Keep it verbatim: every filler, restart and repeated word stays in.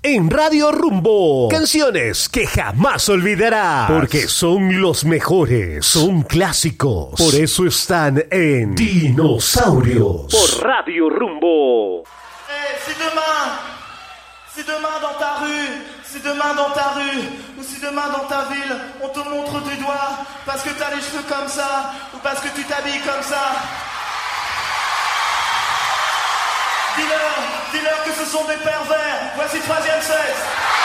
en Radio Rumbo. Canciones que jamás olvidarás, porque son los mejores, son clásicos. Por eso están en Dinosaurios por Radio Rumbo. Hey, si demain, si demain dans ta rue, si demain dans ta rue, ou si demain dans ta ville, on te montre du doigt parce que t'as les cheveux comme ça, ou parce que tu t'habilles comme ça. Dis-leur, dis-leur que ce sont des pervers. Voici Troisième Sexe.